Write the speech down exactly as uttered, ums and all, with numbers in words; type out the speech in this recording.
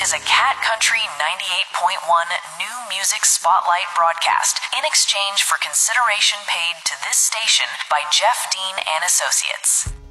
as a Cat Country ninety-eight point one new music spotlight broadcast in exchange for consideration paid to this station by Jeff Dean and Associates.